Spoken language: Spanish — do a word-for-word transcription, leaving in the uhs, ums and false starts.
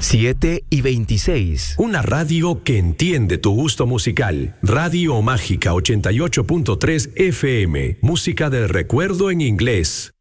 siete y veintiséis. Una radio que entiende tu gusto musical. Radio Mágica ochenta y ocho punto tres F M. Música del recuerdo en inglés.